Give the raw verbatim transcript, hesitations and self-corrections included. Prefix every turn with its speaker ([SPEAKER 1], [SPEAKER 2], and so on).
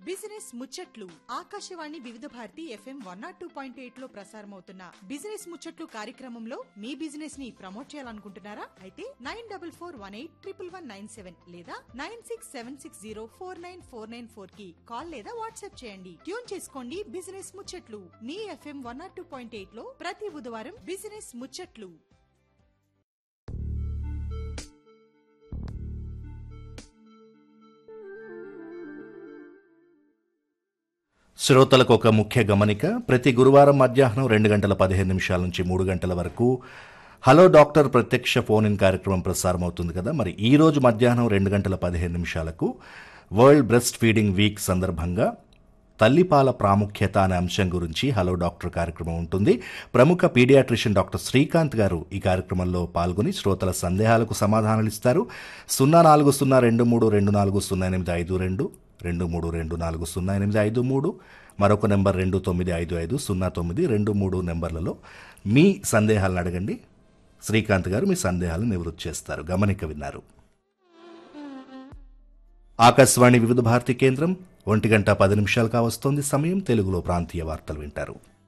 [SPEAKER 1] Business ముచ్చట్లు ఆకాశవాణి వివిధ Bharati FM one not two point eight లో ప్రసారమవుతున్న బిజినెస్ ముచ్చట్లు కార్యక్రమంలో మీ బిజినెస్ ని ప్రమోట్ చేయాలనుకుంటున్నారా? అయితే nine double four one eight triple one nine seven లేదా nine six seven six zero four nine four nine four కి కాల్ లేదా వాట్సాప్ చేయండి. ట్యూన్ చేసుకోండి బిజినెస్ ముచ్చట్లు మీ FM one not two point eight లో ప్రతి బుధవారం బిజినెస్ ముచ్చట్లు.
[SPEAKER 2] శ్రోతలకు ఒక ముఖ్య గమనిక. ప్రతి గురువారం మధ్యాహ్నం రెండు గంటల పదిహేను నిమిషాల నుంచి మూడు గంటల వరకు హలో డాక్టర్ ప్రత్యక్ష ఫోన్ ఇన్ కార్యక్రమం ప్రసారం అవుతుంది కదా. మరి ఈ రోజు మధ్యాహ్నం రెండు గంటల పదిహేను నిమిషాలకు వరల్డ్ బ్రెస్ట్ ఫీడింగ్ వీక్ సందర్భంగా తల్లిపాల ప్రాముఖ్యత అనే అంశం గురించి హలో డాక్టర్ కార్యక్రమం ఉంటుంది. ప్రముఖ పీడియాట్రిషియన్ డాక్టర్ శ్రీకాంత్ గారు ఈ కార్యక్రమంలో పాల్గొని శ్రోతల సందేహాలకు సమాధానాలు ఇస్తారు. సున్నా నాలుగు సున్నా రెండు మూడు రెండు నాలుగు సున్నా ఎనిమిది ఐదు రెండు రెండు మూడు రెండు నాలుగు సున్నా ఎనిమిది ఐదు మూడు మరొక నెంబర్ రెండు తొమ్మిది ఐదు ఐదు సున్నా తొమ్మిది రెండు మూడు నెంబర్లలో మీ సందేహాలను అడగండి. శ్రీకాంత్ గారు మీ సందేహాలను నివృత్తి చేస్తారు. గమనిక విన్నారు. ఆకాశవాణి వివిధ భారతి కేంద్రం ఒంటి గంట పది నిమిషాలు కావస్తోంది సమయం. తెలుగులో ప్రాంతీయ వార్తలు వింటారు.